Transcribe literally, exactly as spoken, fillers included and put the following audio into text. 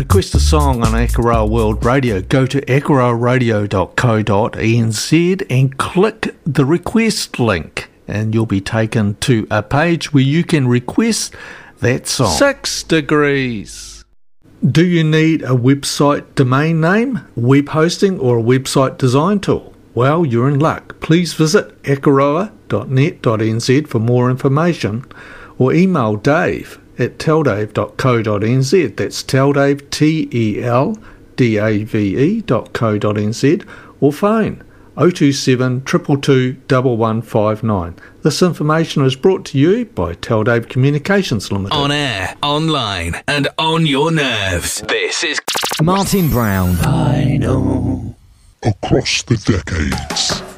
Request a song on Akaroa World Radio. Go to akaroa radio dot co dot n z and click the request link, and you'll be taken to a page where you can request that song. Six degrees. Do you need a website domain name, web hosting, or a website design tool? Well, you're in luck. Please visit akaroa dot net dot n z for more information, or email Dave at teldave dot co dot n z. That's teldave, T E L D A V E dot co dot n z, or phone oh two seven, two two two, one one five nine. This information is brought to you by Teldave Communications Limited. On air, online, and on your nerves. This is Martin Brown. I know. Across the decades.